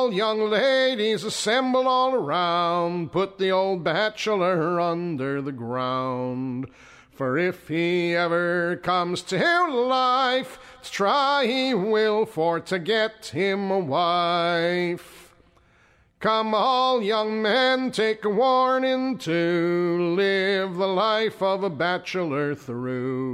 all young ladies assemble all around, put the old bachelor under the ground. For if he ever comes to life, to try he will for to get him a wife. Come all young men, take a warning to live the life of a bachelor through.